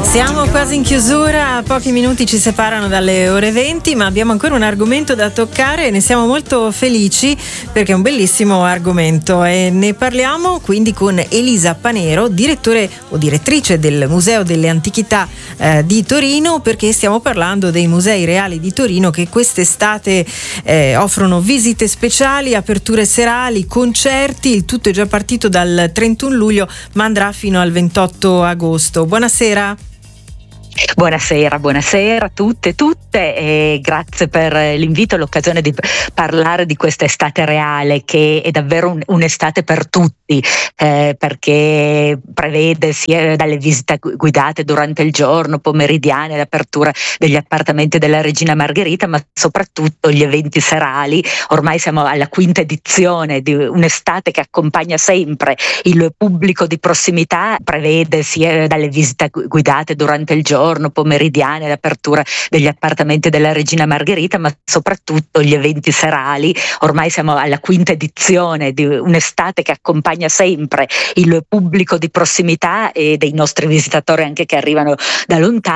Siamo quasi in chiusura, pochi minuti ci separano dalle ore 20, ma abbiamo ancora un argomento da toccare e ne siamo molto felici perché è un bellissimo argomento e ne parliamo quindi con Elisa Panero, direttore o direttrice del Museo delle Antichità di Torino, perché stiamo parlando dei musei reali di Torino che quest'estate offrono visite speciali, aperture serali, concerti. Il tutto è già partito dal 31 luglio ma andrà fino al 28 agosto. Buonasera. Buonasera a tutte e grazie per l'invito e l'occasione di parlare di questa estate reale, che è davvero un'estate per tutti, perché prevede sia dalle visite guidate durante il giorno, pomeridiane, l'apertura degli appartamenti della Regina Margherita, ma soprattutto gli eventi serali. Ormai siamo alla quinta edizione di un'estate che accompagna sempre il pubblico di prossimità, prevede sia dalle visite guidate durante il giorno, pomeridiane, l'apertura degli appartamenti della Regina Margherita, ma soprattutto gli eventi serali. Ormai siamo alla quinta edizione di un'estate che accompagna sempre il pubblico di prossimità e dei nostri visitatori anche che arrivano da lontano.